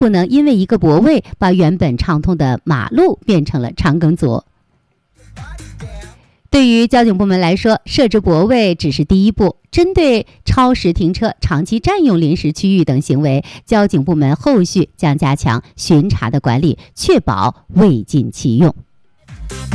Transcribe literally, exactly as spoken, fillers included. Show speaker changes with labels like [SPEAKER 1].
[SPEAKER 1] 不能因为一个泊位把原本畅通的马路变成了长耕组。对于交警部门来说，设置泊位只是第一步，针对超时停车、长期占用临时区域等行为，交警部门后续将加强巡查的管理，确保违禁骑用。